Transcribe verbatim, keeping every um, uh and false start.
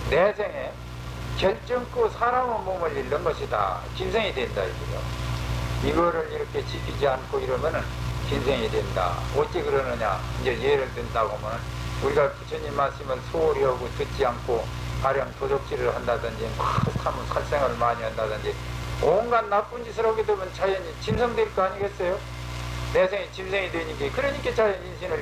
내생에 결정코 사람의 몸을 잃는 것이다. 짐승이 된다 이거죠. 이거를 이렇게 지키지 않고 이러면은 짐승이 된다. 어찌 그러느냐? 이제 예를 든다고 하면 우리가 부처님 말씀을 소홀히 하고 듣지 않고 가령 도적질을 한다든지 하면 살생을 많이 한다든지 온갖 나쁜 짓을 하게 되면 자연히 짐승 될 거 아니겠어요? 내생이 짐승이 되니까 그러니까 자연 인신을